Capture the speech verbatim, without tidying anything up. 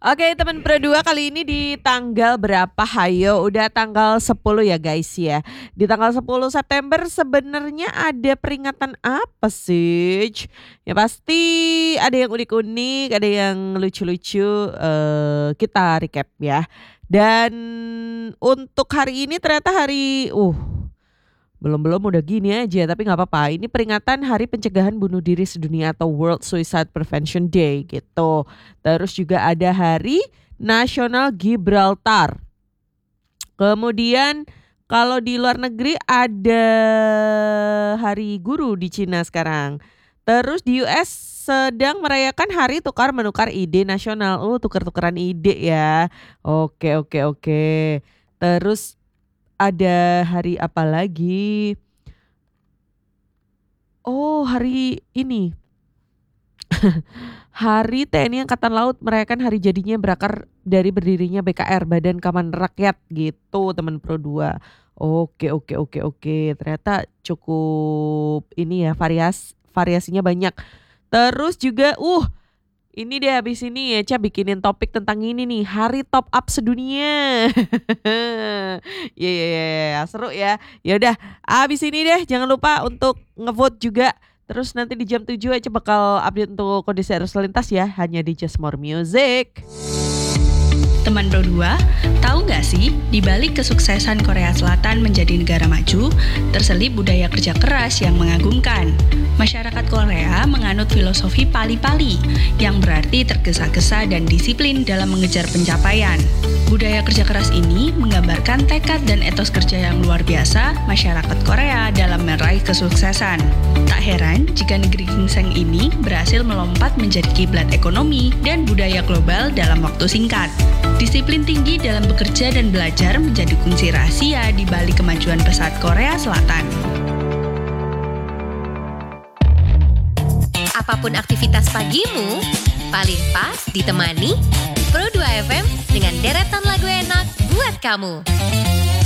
Oke teman Pro dua kali ini di tanggal berapa hayo? Udah tanggal sepuluh ya guys ya. Di tanggal sepuluh September sebenarnya ada peringatan apa sih? Ya pasti ada yang unik-unik, ada yang lucu-lucu, eee, kita recap ya. Dan untuk hari ini ternyata hari uh belum-belum udah gini aja, tapi nggak apa-apa. Ini peringatan Hari Pencegahan Bunuh Diri Sedunia atau World Suicide Prevention Day gitu. Terus juga ada Hari Nasional Gibraltar. Kemudian kalau di luar negeri ada Hari Guru di Cina sekarang. Terus di U S sedang merayakan Hari Tukar Menukar Ide Nasional. Oh, tukar-tukaran ide ya. Oke, oke, oke. Terus ada hari apa lagi? Oh, hari ini. Hari T N I Angkatan Laut merayakan hari jadinya berakar dari berdirinya B K R, Badan Keamanan Rakyat gitu, teman Pro dua. Oke, oke, oke, oke. Ternyata cukup ini ya, varias variasinya banyak. Terus juga uh ini deh habis ini ya Ca bikinin topik tentang ini nih, hari top up sedunia. Ya ya ya ya, seru ya. Ya udah, habis ini deh jangan lupa untuk ngevote juga. Terus nanti di jam tujuh aja bakal update untuk kondisi arus lalu lintas ya, hanya di Just More Music. Teman Pro dua, tahu nggak sih, di balik kesuksesan Korea Selatan menjadi negara maju, terselip budaya kerja keras yang mengagumkan. Masyarakat Korea menganut filosofi pali-pali, yang berarti tergesa-gesa dan disiplin dalam mengejar pencapaian. Budaya kerja keras ini menggambarkan tekad dan etos kerja yang luar biasa masyarakat Korea dalam meraih kesuksesan. Tak heran jika negeri ginseng ini berhasil melompat menjadi kiblat ekonomi dan budaya global dalam waktu singkat. Disiplin tinggi dalam bekerja dan belajar menjadi kunci rahasia di balik kemajuan pesat Korea Selatan. Apapun aktivitas pagimu, paling pas ditemani Pro dua F M dengan deretan lagu enak buat kamu.